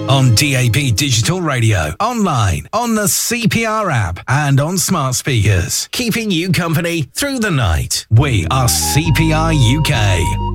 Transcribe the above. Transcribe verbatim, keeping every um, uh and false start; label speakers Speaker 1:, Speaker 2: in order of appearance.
Speaker 1: On D A B Digital Radio, online, on the C P R app, and on smart speakers. Keeping you company through the night. We are C P R U K.